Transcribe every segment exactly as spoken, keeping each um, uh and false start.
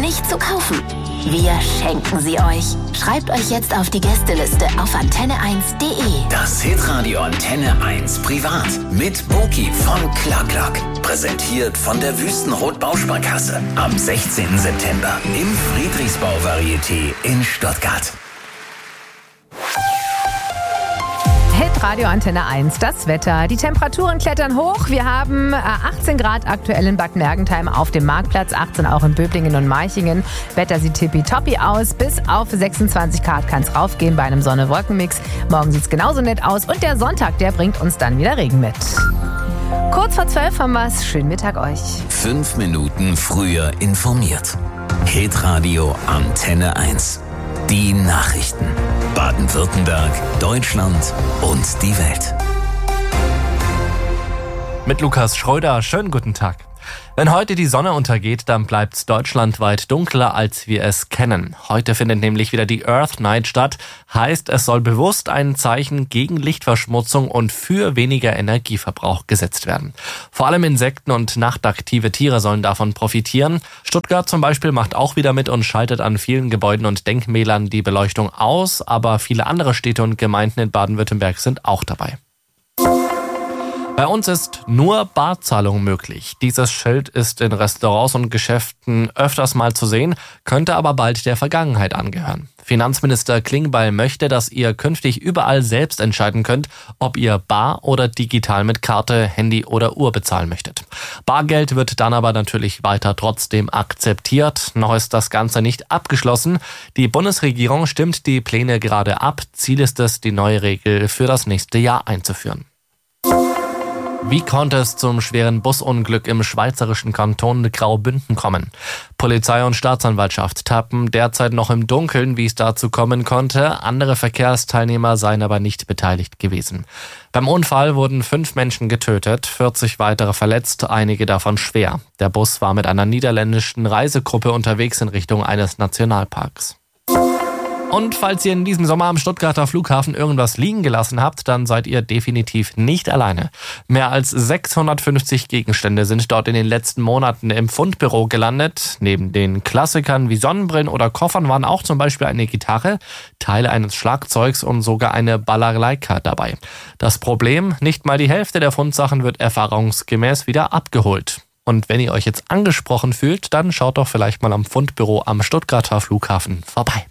nicht zu kaufen? Wir schenken sie euch. Schreibt euch jetzt auf die Gästeliste auf antenne eins punkt de. Das Hitradio Antenne eins Privat mit Boki von Clark. Präsentiert von der Wüstenrot Bausparkasse. Am sechzehnten September im Friedrichsbau Varieté in Stuttgart. Radio Antenne eins, das Wetter. Die Temperaturen klettern hoch. Wir haben achtzehn Grad aktuell in Bad Mergentheim auf dem Marktplatz, achtzehn auch in Böblingen und Marchingen. Wetter sieht tippitoppi aus. Bis auf sechsundzwanzig Grad kann es raufgehen bei einem Sonne-Wolken-Mix. Morgen sieht es genauso nett aus. Und der Sonntag, der bringt uns dann wieder Regen mit. Kurz vor zwölf haben wir es. Schönen Mittag euch. Fünf Minuten früher informiert. Hitradio Antenne eins. Die Nachrichten. Baden-Württemberg, Deutschland und die Welt. Mit Lukas Schröder, schönen guten Tag. Wenn heute die Sonne untergeht, dann bleibt es deutschlandweit dunkler, als wir es kennen. Heute findet nämlich wieder die Earth Night statt. Heißt, es soll bewusst ein Zeichen gegen Lichtverschmutzung und für weniger Energieverbrauch gesetzt werden. Vor allem Insekten und nachtaktive Tiere sollen davon profitieren. Stuttgart zum Beispiel macht auch wieder mit und schaltet an vielen Gebäuden und Denkmälern die Beleuchtung aus. Aber viele andere Städte und Gemeinden in Baden-Württemberg sind auch dabei. Bei uns ist nur Barzahlung möglich. Dieses Schild ist in Restaurants und Geschäften öfters mal zu sehen, könnte aber bald der Vergangenheit angehören. Finanzminister Klingbeil möchte, dass ihr künftig überall selbst entscheiden könnt, ob ihr bar oder digital mit Karte, Handy oder Uhr bezahlen möchtet. Bargeld wird dann aber natürlich weiter trotzdem akzeptiert. Noch ist das Ganze nicht abgeschlossen. Die Bundesregierung stimmt die Pläne gerade ab. Ziel ist es, die neue Regel für das nächste Jahr einzuführen. Wie konnte es zum schweren Busunglück im schweizerischen Kanton Graubünden kommen? Polizei und Staatsanwaltschaft tappen derzeit noch im Dunkeln, wie es dazu kommen konnte. Andere Verkehrsteilnehmer seien aber nicht beteiligt gewesen. Beim Unfall wurden fünf Menschen getötet, vierzig weitere verletzt, einige davon schwer. Der Bus war mit einer niederländischen Reisegruppe unterwegs in Richtung eines Nationalparks. Und falls ihr in diesem Sommer am Stuttgarter Flughafen irgendwas liegen gelassen habt, dann seid ihr definitiv nicht alleine. Mehr als sechshundertfünfzig Gegenstände sind dort in den letzten Monaten im Fundbüro gelandet. Neben den Klassikern wie Sonnenbrillen oder Koffern waren auch zum Beispiel eine Gitarre, Teile eines Schlagzeugs und sogar eine Balalaika dabei. Das Problem, nicht mal die Hälfte der Fundsachen wird erfahrungsgemäß wieder abgeholt. Und wenn ihr euch jetzt angesprochen fühlt, dann schaut doch vielleicht mal am Fundbüro am Stuttgarter Flughafen vorbei.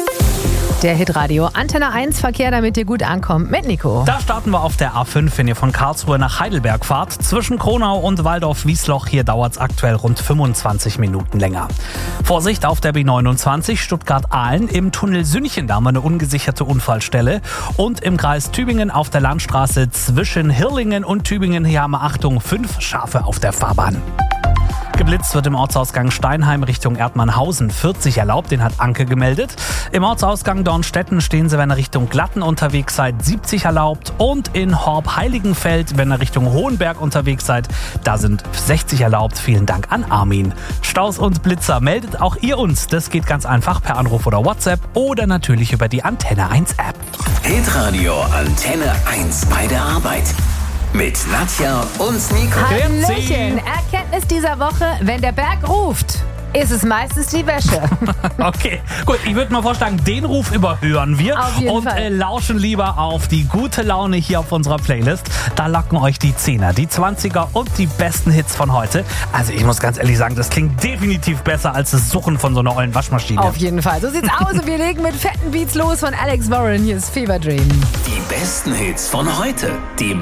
Der Hitradio Antenne eins Verkehr, damit ihr gut ankommt, mit Nico. Da starten wir auf der A fünf, wenn ihr von Karlsruhe nach Heidelberg fahrt. Zwischen Kronau und Waldorf-Wiesloch, hier dauert es aktuell rund fünfundzwanzig Minuten länger. Vorsicht auf der B neunundzwanzig Stuttgart-Ahlen. Im Tunnel Sünnchen, da haben wir eine ungesicherte Unfallstelle. Und im Kreis Tübingen auf der Landstraße zwischen Hirlingen und Tübingen, hier haben wir, Achtung, fünf Schafe auf der Fahrbahn. Geblitzt wird im Ortsausgang Steinheim Richtung Erdmannhausen vierzig erlaubt, den hat Anke gemeldet. Im Ortsausgang Dornstetten stehen Sie, wenn ihr Richtung Glatten unterwegs seid, siebzig erlaubt. Und in Horb-Heiligenfeld, wenn ihr Richtung Hohenberg unterwegs seid, da sind sechzig erlaubt. Vielen Dank an Armin. Staus und Blitzer, meldet auch ihr uns. Das geht ganz einfach per Anruf oder WhatsApp oder natürlich über die Antenne eins App. Hitradio Antenne eins bei der Arbeit. Mit Nadja und Nico. Hallöchen. Erkenntnis dieser Woche, wenn der Berg ruft, ist es meistens die Wäsche. Okay, gut, ich würde mal vorschlagen, den Ruf überhören wir Auf jeden und Fall. Äh, lauschen lieber auf die gute Laune hier auf unserer Playlist. Da locken euch die Zehner, die Zwanziger und die besten Hits von heute. Also ich muss ganz ehrlich sagen, das klingt definitiv besser als das Suchen von so einer ollen Waschmaschine. Auf jeden Fall. So sieht's aus und wir legen mit fetten Beats los von Alex Warren. Hier ist Fever Dream. Die besten Hits von heute. Die